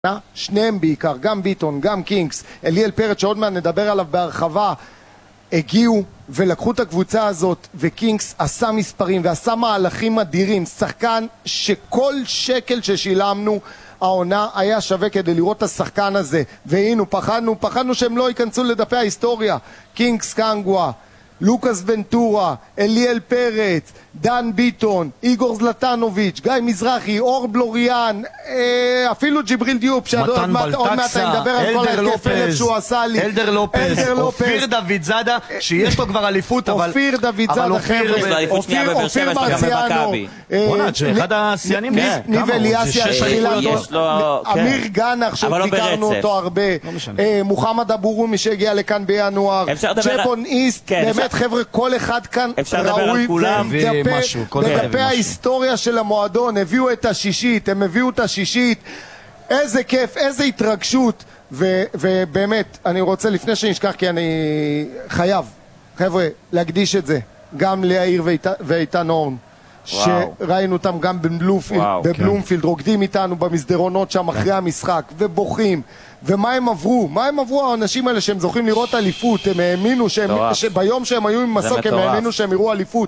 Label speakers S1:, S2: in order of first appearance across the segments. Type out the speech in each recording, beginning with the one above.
S1: שניהם בעיקר, גם ביטון, גם קינגס, אליאל פרץ שעוד מעט נדבר עליו בהרחבה, הגיעו ולקחו את הקבוצה הזאת, וקינגס עשה מספרים ועשה מהלכים אדירים. שחקן שכל שקל ששילמנו העונה היה שווה כדי לראות את השחקן הזה, והיינו פחדנו שהם לא ייכנסו לדפי ההיסטוריה. קינגס קנגווה, לוקאס ונטורה, אליאל פרץ, דן ביטון, איגור זלטנוביץ', גיא מזרחי, אור בלוריאן, אפילו ג'יבריל דיופ, שעוד מעט אני מדבר על כל ההתקף אלף שהוא עשה לי,
S2: אלדר לופז, אופיר דוד זאדה, שיש לו כבר אליפות, אבל
S1: אופיר דוד זאדה, אופיר מרציאנו,
S2: אחד השיאנים,
S1: ניב אליאסיה, אמיר גנח שביקרנו אותו הרבה, מוחמד אבורומי שהגיע לכאן בינואר, ג'בון איסט, באמת חבר'ה, כל אחד כאן ראוי בדפי ההיסטוריה של המועדון. הביאו את השישית, הם הביאו את השישית, איזה כיף, איזה התרגשות. ובאמת אני רוצה לפני שנשכח, כי אני חייב חבר'ה להקדיש את זה גם ליאיר ואיתן אורן, שראינו אותם גם בבלומפילד, רוקדים איתנו במסדרונות שם אחרי המשחק ובוכים. ומה הם עברו? מה הם עברו האנשים האלה שהם זוכים לראות אליפות? הם האמינו שביום שהם היו עם מסוק הם האמינו שהם יראו אליפות.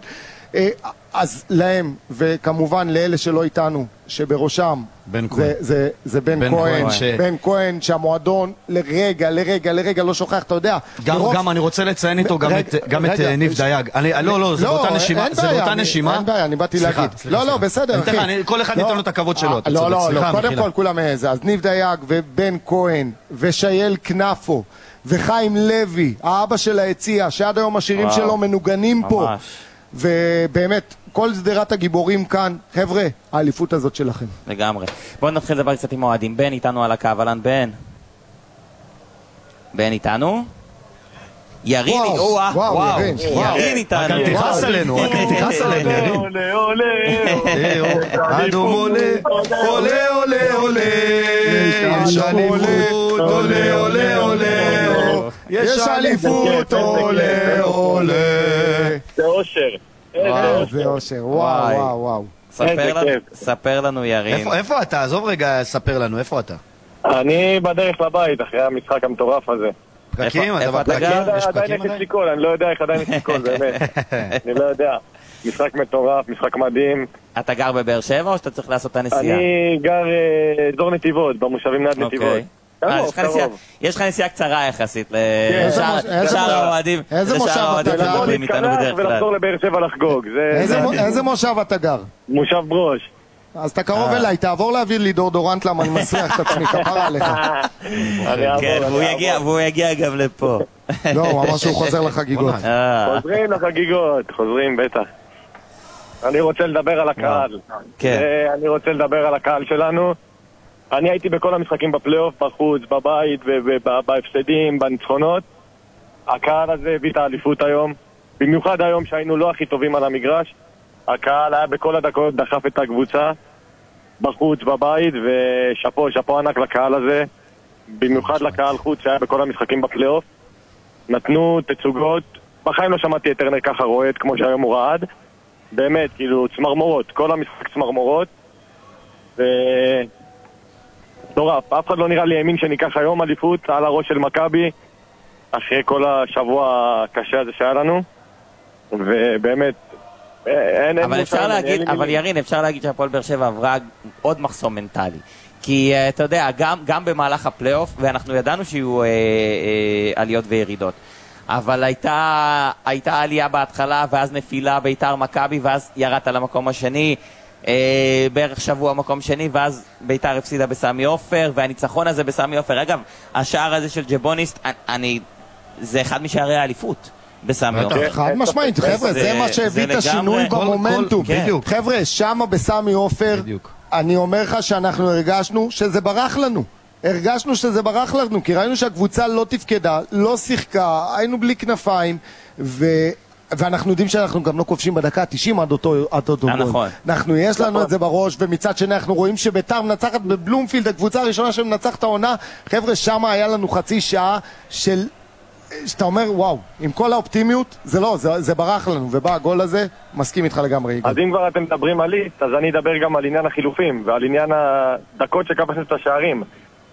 S1: אז להם, וכמובן לאלה שלא איתנו, שבראשם זה בן כהן, בן כהן שהמועדון לרגע לא שוכח, אתה יודע.
S2: גם אני רוצה לציין איתו גם את ניב דייג. לא, זה באותה נשימה.
S1: אין בעיה, אני באתי להגיד. לא, בסדר אחי.
S2: כל אחד ניתן לו את הכבוד שלו.
S1: לא, קודם כל כולם איזה. אז ניב דייג ובן כהן ושייל כנפו וחיים לוי, האבא של היציע, שעד היום השירים שלו מנוגנים פה. ובאמת כל סדרת הגיבורים כאן, חבר'ה, האליפות הזאת שלכם.
S3: לגמרי. בואו נתחיל לדבר קצת עם אוהדים. בן איתנו על הקו, אלן בן איתנו? ירין, ירין איתנו.
S2: רק תכעס עלינו, ירין. אדום עולה, יש אליפות, עולה, יש אליפות, עולה.
S4: זה אושר.
S1: זה אושר, וואו.
S3: ספר לנו ירין.
S2: איפה אתה? עזוב רגע, ספר לנו, איפה אתה?
S4: אני בדרך לבית אחרי המשחק המטורף הזה.
S2: פקקים? אתה בפקקים?
S4: עדיין יש לי קול, אני לא יודע איך עדיין יש לי קול, באמת. אני לא יודע. משחק מטורף, משחק מדהים.
S3: אתה גר בבאר שבע או שאתה צריך לעשות את הנסיעה?
S4: אני גר אזור נתיבות, במושבים ליד נתיבות.
S3: יש לך נסיעה קצרה יחסית לשאר האוהדים.
S1: איזה מושב אתה גר?
S4: להתקלח ולחזור לבאר שבע לחגוג.
S1: איזה מושב אתה גר?
S4: מושב ברוש.
S1: אז אתה קרוב אליי, תעבור להעביר לי דורדורנט למה אני מסריח את עצמי, כפרה עליך.
S3: כן, והוא יגיע גם לפה.
S1: לא, הוא אמר שהוא חוזר לחגיגות.
S4: חוזרים לחגיגות, חוזרים בטח. אני רוצה לדבר על הקהל. אני רוצה לדבר על הקהל שלנו. אני הייתי בכל המשחקים בפלייאוף, בחוץ, בבית, בהפסדים, בניצחונות. הקהל הזה הביא את האליפות היום. במיוחד היום שהיינו לא הכי טובים על המגרש. הקהל היה בכל הדקות, דחף את הקבוצה בחוץ, בבית, ושפו ענק לקהל הזה, במיוחד לקהל חוץ שהיה בכל המשחקים בפלייאוף. נתנו תצוגות, בחיים לא שמעתי את טרנר ככה רועד כמו שהיום הוא רעד, באמת, כאילו צמרמורות, כל המשחק צמרמורות, ונורף, אף אחד לא נראה לי האמין שניקח היום אליפות על הראש של מכבי אחרי כל השבוע הקשה הזה שהיה לנו, ובאמת
S3: אבל ירין, אפשר להגיד שהפועל באר שבע עברה עוד מחסום מנטלי, כי אתה יודע, גם במהלך הפלייאוף, ואנחנו ידענו שיהיו עליות וירידות, אבל הייתה עלייה בהתחלה, ואז נפילה ביתר מכבי, ואז ירדת למקום השני, בערך שבוע מקום שני, ואז ביתר הפסידה בסמי עופר, והניצחון הזה בסמי עופר, אגב, השער הזה של ג'בוניסט, זה אחד משערי האליפות בסמי עופר.
S1: חד משמעית, חבר'ה, זה מה שהביא את השינוי במומנטום. חבר'ה, שמה בסמי עופר, אני אומר לך שאנחנו הרגשנו שזה ברח לנו. כי ראינו שהקבוצה לא תפקדה, לא שיחקה, היינו בלי כנפיים, ואנחנו יודעים שאנחנו גם לא כובשים בדקה 90 עד אותו גול. יש לנו את זה בראש, ומצד שני אנחנו רואים שביתר מנצחת בבלומפילד, הקבוצה הראשונה שמנצחת העונה. חבר'ה, שמה היה לנו חצי שעה של שאתה אומר, וואו, עם כל האופטימיות, זה ברח לנו, ובא הגול הזה, מסכים איתך לגמרי.
S4: אז אם כבר אתם מדברים על ליסט, אז אני אדבר גם על עניין החילופים, ועל עניין הדקות שכבשנו את השערים.